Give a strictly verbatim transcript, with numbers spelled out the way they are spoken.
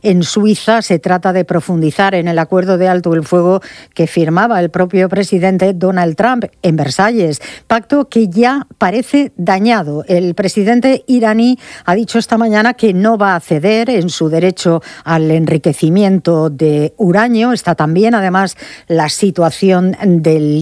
en Suiza. Se trata de profundizar en el acuerdo de alto el fuego que firmaba el propio presidente Donald Trump en Versalles, pacto que ya parece dañado. El presidente iraní ha dicho esta mañana que no va a ceder en su derecho al enriquecimiento de uranio. Está también, además, la situación del